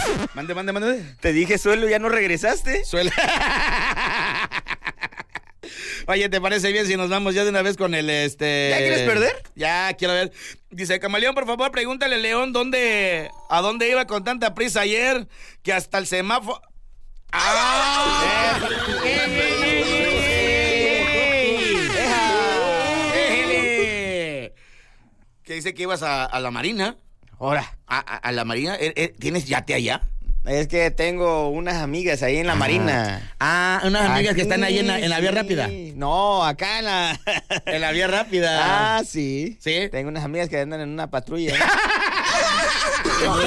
Mande. Te dije suelo, ya no regresaste. Suele. Oye, ¿te parece bien si nos vamos ya de una vez con el ¿Ya quieres perder? Ya, quiero ver. Dice, Camaleón, por favor, pregúntale, León, a dónde iba con tanta prisa ayer que hasta el semáforo... ¡Ah! Que dice que ibas a la Marina. Ahora. ¿A la Marina? ¿Tienes yate allá? Es que tengo unas amigas ahí en la Marina. Unas amigas Aquí, que están ahí en la vía rápida. No, acá en la... En la vía rápida. Sí. ¿Sí? Tengo unas amigas que andan en una patrulla. No.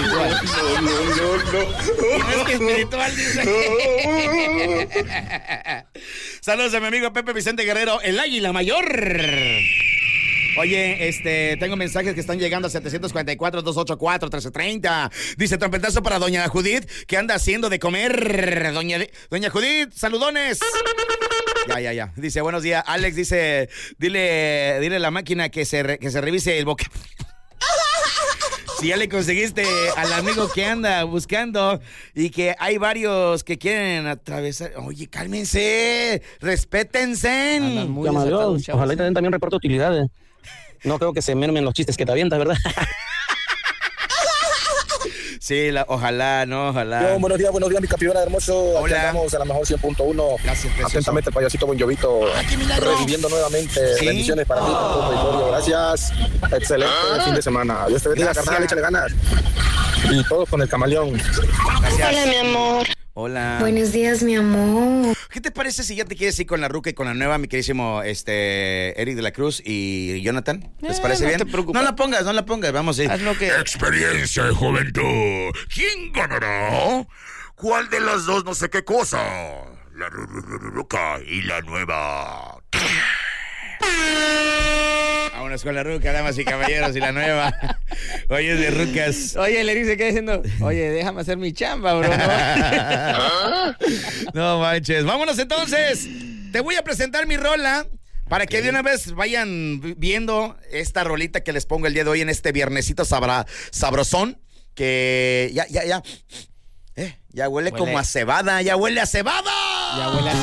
Es que espiritual, dice. Saludos a mi amigo Pepe Vicente Guerrero, el Águila Mayor. Oye, tengo mensajes que están llegando a 744-284-1330. Dice, trompetazo para doña Judith, que anda haciendo de comer. Doña Judith, saludones. Ya. Dice, buenos días. Alex dice, dile a la máquina que se revise el boca. Si ya le conseguiste al amigo que anda buscando y que hay varios que quieren atravesar. Oye, cálmense, respétense. Camaleón, ojalá y te den también reporte de utilidades. No creo que se mermen los chistes que te avientas, ¿verdad? Sí, ojalá. Buenos días, mi capibara hermoso. Hola. Aquí andamos a la mejor 100.1. Gracias, precioso. Atentamente, el payasito Bon Jovito. ¡Qué milagro! Reviviendo nuevamente. ¿Sí? Bendiciones para ti, para todo el auditorio. Gracias. Excelente fin de semana. Dios te bendiga, Gracias. carnal. Échale ganas. Y todos con el Camaleón. Gracias. Hola, mi amor. Hola. Buenos días, mi amor. ¿Qué te parece si ya te quieres ir con la ruca y con la nueva, mi queridísimo Eric de la Cruz y Jonathan? ¿Les parece no bien? te preocupes. No la pongas, vamos a ir. Haz lo que... Experiencia de juventud. ¿Quién ganará? ¿Cuál de las dos no sé qué cosa? La ruca y la nueva. Vámonos con la ruca, damas y caballeros, y la nueva. Oye, es de rucas. Oye, el Eric se queda diciendo, oye, déjame hacer mi chamba, bro. No manches. Vámonos entonces. Te voy a presentar mi rola para que de una vez vayan viendo esta rolita que les pongo el día de hoy en este viernesito sabrosón. Que ya huele como a cebada, ya huele a cebada. Ya huele a